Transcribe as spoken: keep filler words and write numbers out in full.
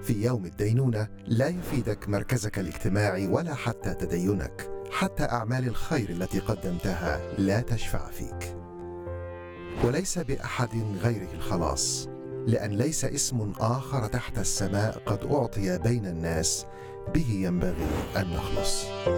في يوم الدينونة لا يفيدك مركزك الاجتماعي ولا حتى تدينك، حتى أعمال الخير التي قدمتها لا تشفع فيك. وليس بأحد غيره الخلاص، لأن ليس اسم آخر تحت السماء قد أعطي بين الناس به ينبغي أن نخلص.